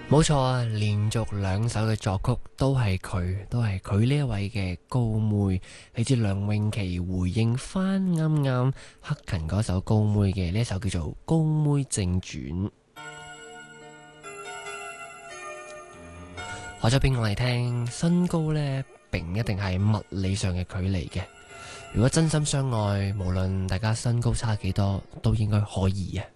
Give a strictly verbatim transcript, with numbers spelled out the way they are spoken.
冇錯啊，連續兩首嘅作曲都係佢，都係佢呢一位嘅高妹，嚟自梁詠琪回應翻啱啱克勤嗰首高妹嘅呢一首叫做《高妹正傳》。話咗俾我哋聽，身高呢並唔一定係物理上嘅距離嘅，如果真心相愛，無論大家身高差幾多，都應該可以啊。